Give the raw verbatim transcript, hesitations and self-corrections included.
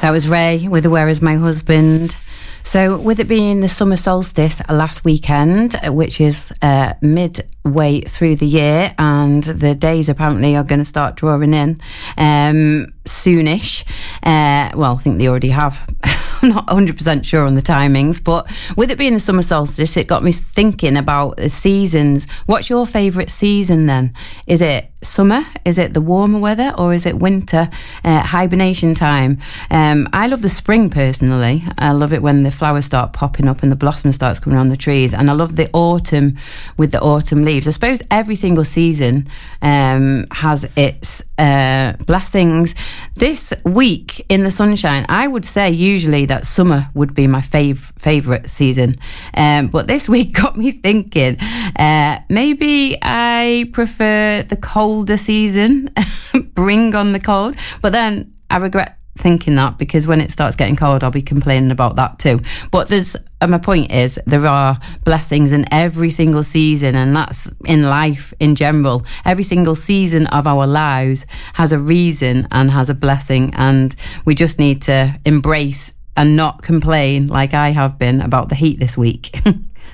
That was Ray with Where Is My Husband? So with it being the summer solstice last weekend, which is uh, midway through the year, and the days apparently are going to start drawing in um, soonish. Uh, well, I think they already have. I'm not one hundred percent sure on the timings, but with it being the summer solstice, it got me thinking about the seasons. What's your favourite season then? Is it summer? Is it the warmer weather? Or is it winter, uh, hibernation time? Um, I love the spring personally. I love it when the flowers start popping up and the blossom starts coming on the trees. And I love the autumn with the autumn leaves. I suppose every single season um, has its uh, blessings. This week in the sunshine, I would say usually that summer would be my fav- favourite season. Um, but this week got me thinking, uh, maybe I prefer the colder season. Bring on the cold. But then I regret thinking that, because when it starts getting cold, I'll be complaining about that too. But there's, and my point is, there are blessings in every single season, and that's in life in general. Every single season of our lives has a reason and has a blessing, and we just need to embrace and not complain like I have been about the heat this week.